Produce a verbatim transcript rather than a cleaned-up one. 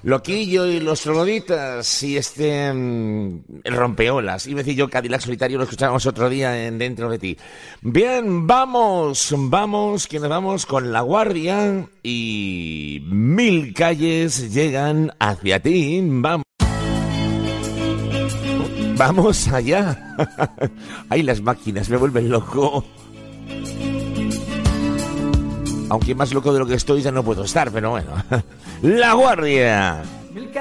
Loquillo y los trogloditas y este mmm, el rompeolas. Iba a decir yo Cadillac Solitario, lo escuchábamos otro día en Dentro de Ti. Bien, vamos, vamos, que nos vamos con La Guardia y Mil calles llegan hacia ti. Vamos. Vamos allá. Ay, las máquinas me vuelven loco. Aunque más loco de lo que estoy ya no puedo estar, pero bueno. La Guardia.